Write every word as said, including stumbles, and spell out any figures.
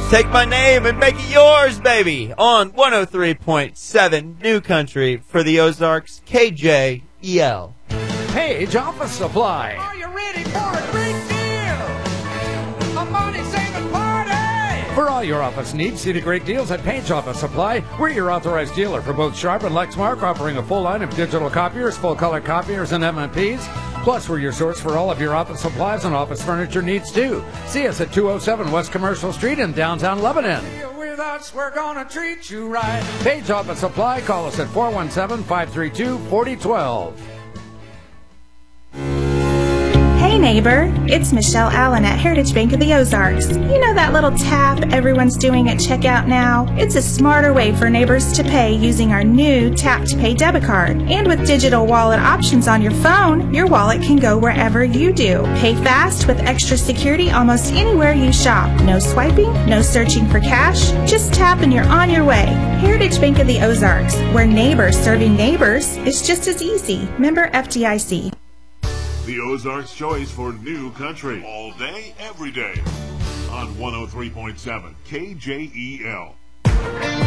Take my name and make it yours, baby, on one oh three point seven New Country for the Ozarks, K J E L. Page Office Supply. Are you ready for a great deal? A money-saving party! For all your office needs, see the great deals at Page Office Supply. We're your authorized dealer for both Sharp and Lexmark, offering a full line of digital copiers, full-color copiers, and M M Ps. Plus, we're your source for all of your office supplies and office furniture needs, too. See us at two oh seven West Commercial Street in downtown Lebanon. You're with us, we're gonna treat you right. Page Office Supply. Call us at four one seven, five three two, four oh one two. Hey neighbor, it's Michelle Allen at Heritage Bank of the Ozarks. You know that little tap everyone's doing at checkout now? It's a smarter way for neighbors to pay using our new Tap to Pay debit card. And with digital wallet options on your phone, your wallet can go wherever you do. Pay fast with extra security almost anywhere you shop. No swiping, no searching for cash, just tap and you're on your way. Heritage Bank of the Ozarks, where neighbors serving neighbors is just as easy. Member F D I C. The Ozarks' choice for New Country. All day, every day. On one oh three point seven K J E L.